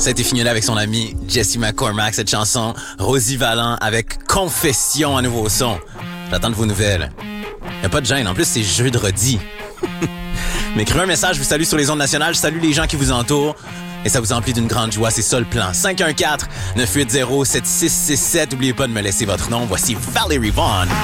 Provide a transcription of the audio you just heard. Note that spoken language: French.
Ça a été fini là avec son ami Jesse McCormack, cette chanson. Rosie Vallant avec Confession, un nouveau son. J'attends de vos nouvelles. Y a pas de gêne, en plus c'est jeudi. M'écrivez un message, je vous salue sur les ondes nationales, je salue les gens qui vous entourent. Et ça vous emplit d'une grande joie, c'est ça le plan. 514-980-7667. N'oubliez pas de me laisser votre nom. Voici Valerie Vaughn.